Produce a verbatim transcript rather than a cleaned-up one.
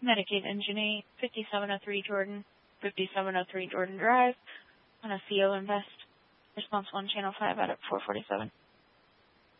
Medicaid Engine eight, fifty-seven oh three Jordan, fifty-seven oh three Jordan Drive, on a C O Invest. Response one, Channel five out at four forty-seven.